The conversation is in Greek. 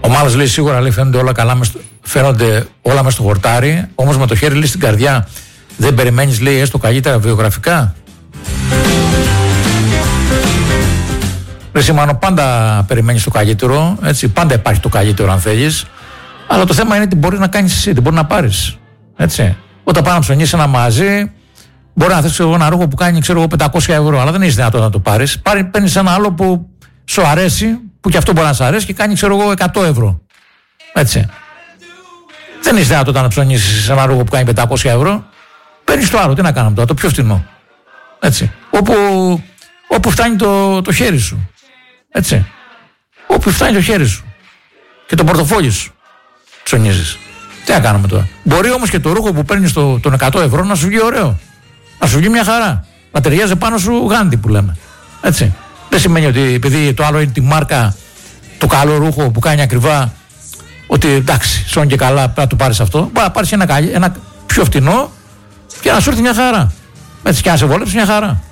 Ο Μάλλας λέει σίγουρα λέει, φαίνονται όλα μέσα στο χορτάρι, όμως με το χέρι λέει στην καρδιά δεν περιμένεις λέει έστω καλύτερα βιογραφικά. Ρε Σιμάνο, πάντα περιμένεις το καλύτερο, έτσι, πάντα υπάρχει το καλύτερο αν θέλεις, αλλά το θέμα είναι τι μπορεί να κάνεις εσύ, τι μπορεί να πάρεις, έτσι. Όταν πάει να ψωνίσεις ένα μαγαζί, μπορεί να θες ένα ρούχο που κάνει 500 ευρώ, αλλά δεν είσαι δυνατόν να το πάρεις. Παίρνεις ένα άλλο που σου αρέσει, που και αυτό μπορεί να σου αρέσει και κάνει 100 ευρώ. Έτσι. Δεν είσαι δυνατόν να ψωνίσεις ένα ρούχο που κάνει 500 ευρώ. Παίρνεις το άλλο, τι να κάνουμε τώρα, το πιο φθηνό. Έτσι. Όπου φτάνει το χέρι σου. Έτσι. Όπου φτάνει το χέρι σου. Και το πορτοφόλι σου. Ψωνίζεις. Τι να κάνουμε τώρα. Μπορεί όμως και το ρούχο που παίρνεις των 100 ευρώ να σου βγει ωραίο. Να σου βγει μια χαρά. Να ταιριάζει πάνω σου γάντι που λέμε. Έτσι. Δεν σημαίνει ότι επειδή το άλλο είναι τη μάρκα, το καλό ρούχο που κάνει ακριβά, ότι εντάξει, σώνει και καλά, πρέπει να του πάρεις αυτό. Μπορεί να πάρεις ένα πιο φτηνό και να σου έρθει μια χαρά. Έτσι και να σε βολέψει μια χαρά.